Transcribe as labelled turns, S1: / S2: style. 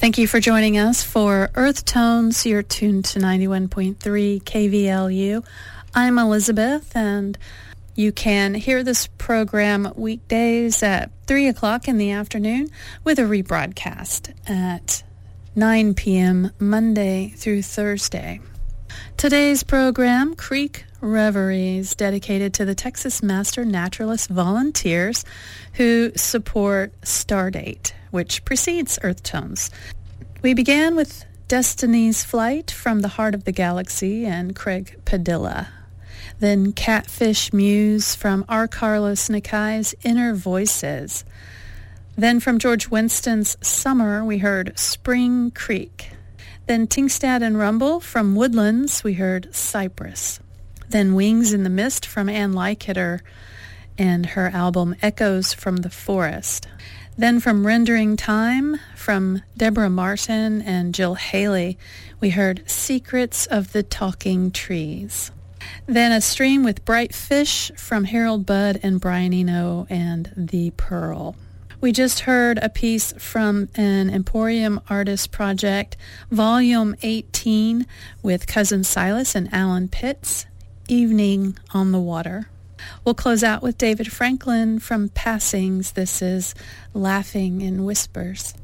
S1: Thank you for joining us for Earth Tones. You're tuned to 91.3 KVLU. I'm Elizabeth, and you can hear this program weekdays at 3 o'clock in the afternoon with a rebroadcast at 9 p.m. Monday through Thursday. Today's program, Creek Reveries, dedicated to the Texas Master Naturalist Volunteers who support Stardate, which precedes Earth Tones. We began with Destiny's Flight from the Heart of the Galaxy and Craig Padilla. Then Catfish Muse from R. Carlos Nakai's Inner Voices. Then from George Winston's Summer, we heard Spring Creek. Then Tingstad and Rumble from Woodlands, we heard Cypress. Then Wings in the Mist from Ann Leikiter and her album Echoes from the Forest. Then from Rendering Time from Deborah Martin and Jill Haley, we heard Secrets of the Talking Trees. Then A Stream with Bright Fish from Harold Budd and Brian Eno and The Pearl. We just heard a piece from an Emporium Artist Project, Volume 18, with Cousin Silas and Alan Pitts, Evening on the Water. We'll close out with David Franklin from Passings. This is Laughing in Whispers.